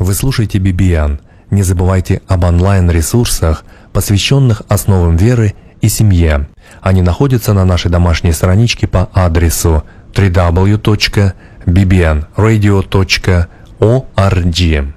Вы слушаете BBN. Не забывайте об онлайн-ресурсах, посвященных основам веры и семье. Они находятся на нашей домашней страничке по адресу www.bbnradio.org.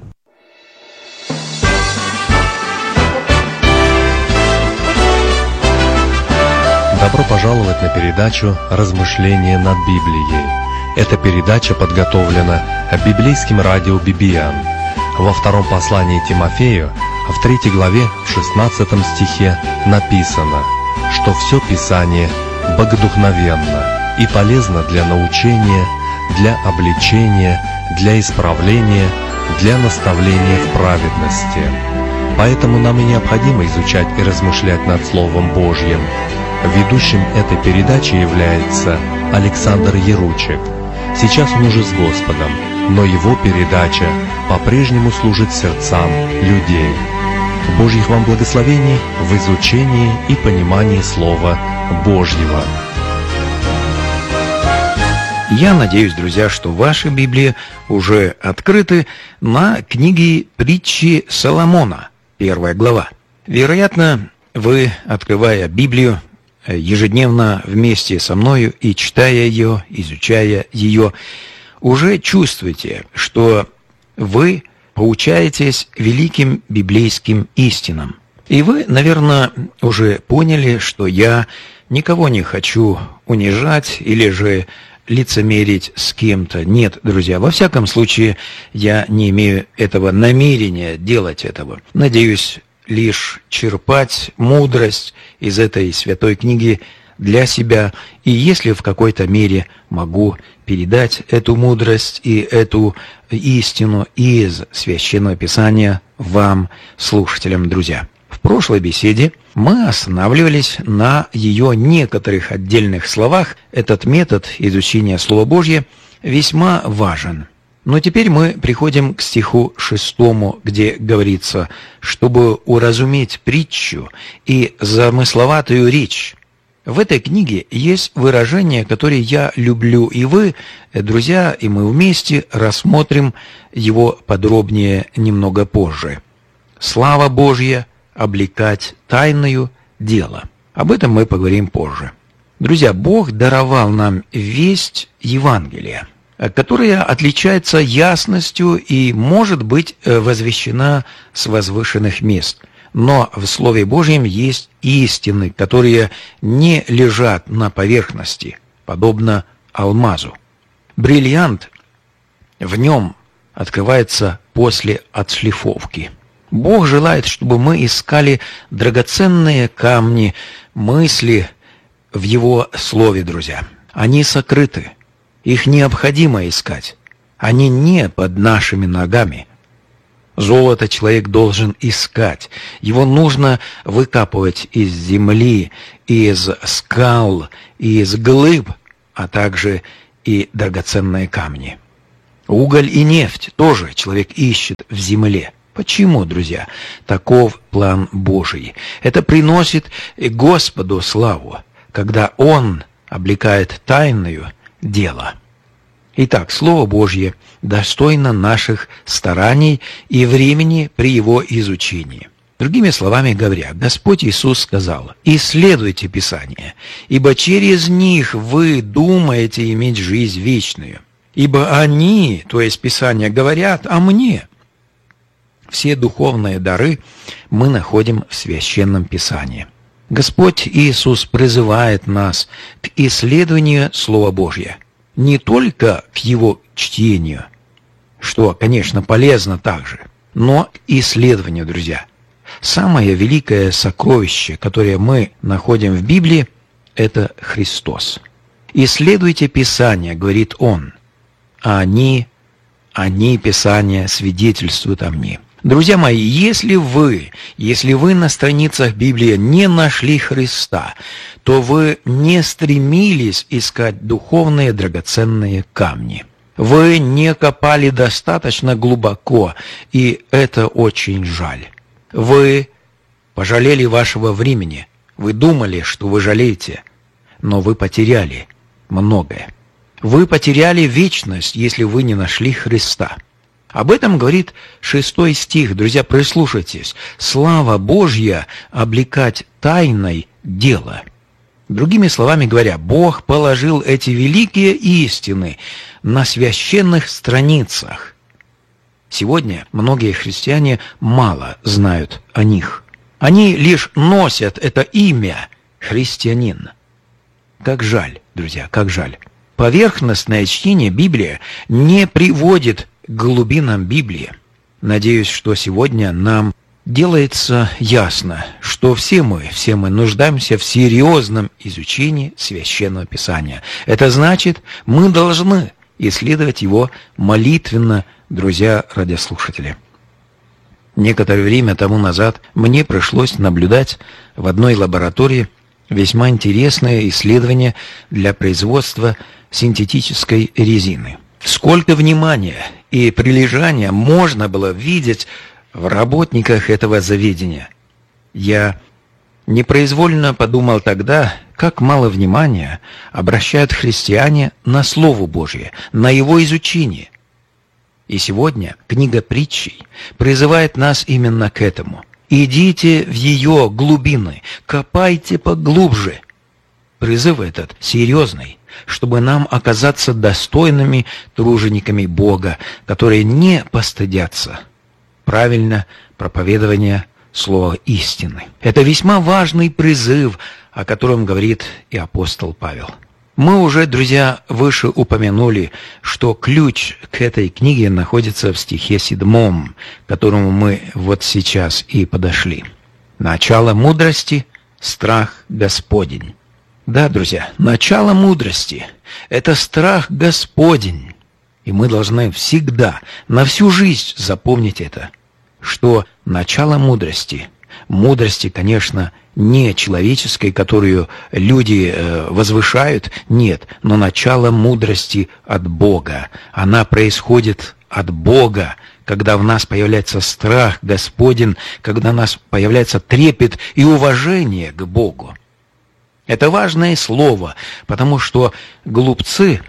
Добро пожаловать на передачу «Размышления над Библией». Эта передача подготовлена библейским радио BBN. Во втором послании Тимофею, в 3 главе, в 16 стихе написано, что все Писание богодухновенно и полезно для научения, для обличения, для исправления, для наставления в праведности. Поэтому нам и необходимо изучать и размышлять над Словом Божьим. Ведущим этой передачи является Александр Яручек. Сейчас он уже с Господом, но его передача по-прежнему служит сердцам людей. Божьих вам благословений в изучении и понимании Слова Божьего. Я надеюсь, друзья, что ваши Библии уже открыты на книге притчи Соломона, 1 глава. Вероятно, вы, открывая Библию, ежедневно вместе со мною и читая ее, изучая ее, уже чувствуете, что вы поучаетесь великим библейским истинам. И вы, наверное, уже поняли, что я никого не хочу унижать или же лицемерить с кем-то. Нет, друзья, во всяком случае, я не имею этого намерения делать этого. Надеюсь, лишь черпать мудрость из этой святой книги для себя, и если в какой-то мере могу передать эту мудрость и эту истину из Священного Писания вам, слушателям, друзья. В прошлой беседе мы останавливались на ее некоторых отдельных словах. Этот метод изучения Слова Божьего весьма важен. Но теперь мы приходим к стиху 6, где говорится, чтобы уразуметь притчу и замысловатую речь. В этой книге есть выражение, которое я люблю, и вы, друзья, и мы вместе рассмотрим его подробнее немного позже. Слава Божья облекать тайною дело. Об этом мы поговорим позже. Друзья, Бог даровал нам весть Евангелия, которая отличается ясностью и может быть возвещена с возвышенных мест. Но в Слове Божьем есть истины, которые не лежат на поверхности, подобно алмазу. Бриллиант в нем открывается после отшлифовки. Бог желает, чтобы мы искали драгоценные камни, мысли в Его Слове, друзья. Они сокрыты. Их необходимо искать. Они не под нашими ногами. Золото человек должен искать. Его нужно выкапывать из земли, из скал, из глыб, а также и драгоценные камни. Уголь и нефть тоже человек ищет в земле. Почему, друзья? Таков план Божий. Это приносит Господу славу, когда Он облекает тайною дело. Итак, Слово Божье достойно наших стараний и времени при его изучении. Другими словами говоря, Господь Иисус сказал: «Исследуйте Писание, ибо через них вы думаете иметь жизнь вечную. Ибо они, то есть Писание, говорят о мне». Все духовные дары мы находим в Священном Писании. Господь Иисус призывает нас к исследованию Слова Божьего. Не только к его чтению, что, конечно, полезно также, но исследованию, друзья. Самое великое сокровище, которое мы находим в Библии, это Христос. «Исследуйте Писание», — говорит Он, а они, Писание, свидетельствуют о мне. Друзья мои, если вы на страницах Библии не нашли Христа, то вы не стремились искать духовные драгоценные камни. Вы не копали достаточно глубоко, и это очень жаль. Вы пожалели вашего времени. Вы думали, что вы жалеете, но вы потеряли многое. Вы потеряли вечность, если вы не нашли Христа. Об этом говорит 6 стих. Друзья, прислушайтесь. «Слава Божья облекать тайной дело». Другими словами говоря, Бог положил эти великие истины на священных страницах. Сегодня многие христиане мало знают о них. Они лишь носят это имя христианин. Как жаль, друзья, как жаль. Поверхностное чтение Библии не приводит к глубинам Библии. Надеюсь, что сегодня нам делается ясно, что все мы нуждаемся в серьезном изучении Священного Писания. Это значит, мы должны исследовать его молитвенно, друзья радиослушатели. Некоторое время тому назад мне пришлось наблюдать в одной лаборатории весьма интересное исследование для производства синтетической резины. Сколько внимания и прилежания можно было видеть в работниках этого заведения. Я непроизвольно подумал тогда, как мало внимания обращают христиане на Слово Божие, на его изучение. И сегодня книга Притчей призывает нас именно к этому. Идите в ее глубины, копайте поглубже. Призыв этот серьезный, чтобы нам оказаться достойными тружениками Бога, которые не постыдятся правильно проповедования слова истины. Это весьма важный призыв, о котором говорит и апостол Павел. Мы уже, друзья, выше упомянули, что ключ к этой книге находится в стихе 7, к которому мы вот сейчас и подошли. Начало мудрости – страх Господень. Да, друзья, начало мудрости – это страх Господень. И мы должны всегда, на всю жизнь запомнить это, что начало мудрости, конечно, не человеческой, которую люди возвышают, нет, но начало мудрости от Бога. Она происходит от Бога, когда в нас появляется страх Господень, когда у нас появляется трепет и уважение к Богу. Это важное слово, потому что глупцы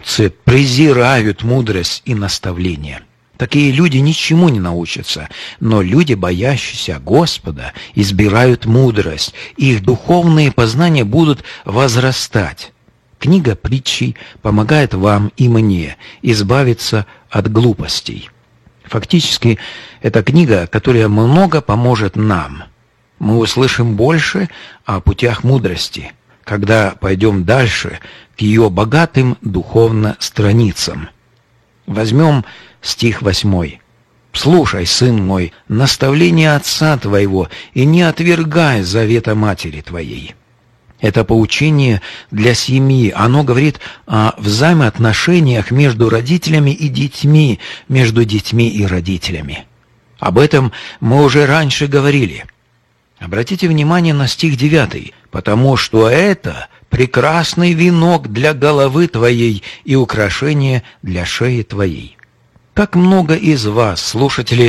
презирают мудрость и наставление. Такие люди ничему не научатся, но люди, боящиеся Господа, избирают мудрость, и их духовные познания будут возрастать. Книга Притчей помогает вам и мне избавиться от глупостей. Фактически, это книга, которая много поможет нам. Мы услышим больше о путях мудрости, когда пойдем дальше к ее богатым духовно страницам. Возьмем стих 8. «Слушай, сын мой, наставление отца твоего, и не отвергай завета матери твоей». Это поучение для семьи. Оно говорит о взаимоотношениях между родителями и детьми, между детьми и родителями. Об этом мы уже раньше говорили. Обратите внимание на стих 9. «Потому что это прекрасный венок для головы твоей и украшение для шеи твоей». Как много из вас, слушатели